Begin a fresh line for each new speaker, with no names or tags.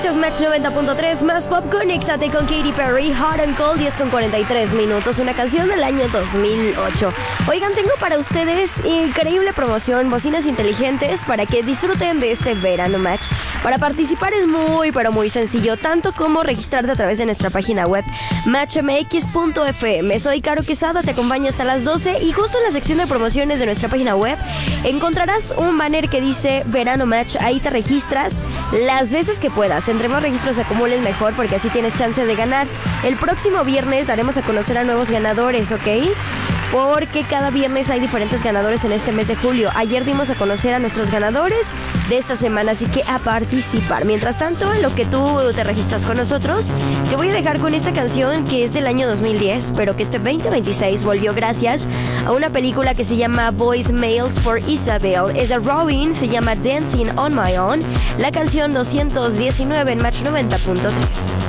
Escuchas Match 90.3 más pop. Conéctate con Katy Perry, Hot and Cold, 10:43 una canción del año 2008. Oigan, tengo para ustedes increíble promoción, bocinas inteligentes para que disfruten de este verano Match. Para participar es muy, pero muy sencillo, tanto como registrarte a través de nuestra página web matchmx.fm. Soy Caro Quesada, te acompaño hasta las 12 y justo en la sección de promociones de nuestra página web encontrarás un banner que dice Verano Match. Ahí te registras las veces que puedas. Entre más registros acumules mejor, porque así tienes chance de ganar. El próximo viernes daremos a conocer a nuevos ganadores, ¿ok? Porque cada viernes hay diferentes ganadores en este mes de julio. Ayer dimos a conocer a nuestros ganadores de esta semana, así que a participar. Mientras tanto, en lo que tú te registras con nosotros, te voy a dejar con esta canción que es del año 2010, pero que este 2026 volvió gracias a una película que se llama Voicemails for Isabel. Es de Robin, se llama Dancing on My Own. La canción 219 en Match 90.3.